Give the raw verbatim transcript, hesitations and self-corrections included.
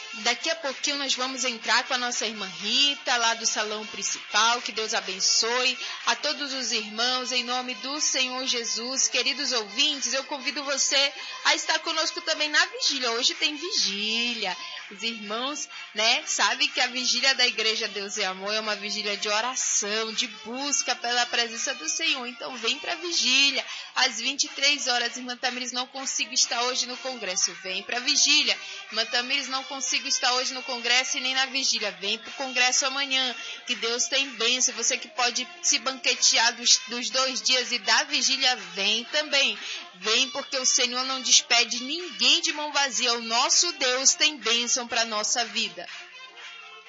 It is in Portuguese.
Daqui a pouquinho nós vamos entrar com a nossa irmã Rita, lá do salão principal. Que Deus abençoe a todos os irmãos, em nome do Senhor Jesus. Queridos ouvintes, eu convido você a estar conosco também na vigília. Hoje tem vigília. Os irmãos, né, sabem que a vigília da Igreja Deus é Amor é uma vigília de oração, de busca pela presença do Senhor. Então vem para a vigília, às vinte e três horas. Irmã Tamires, não consigo estar hoje no congresso. Vem para a vigília. Irmã Tamires, não consigo estar hoje no congresso e nem na vigília. Vem para o congresso amanhã, que Deus tem bênção. Você que pode se banquetear dos, dos dois dias e da vigília, vem também. Vem, porque o Senhor não despede ninguém de mão vazia. O nosso Deus tem bênção para a nossa vida.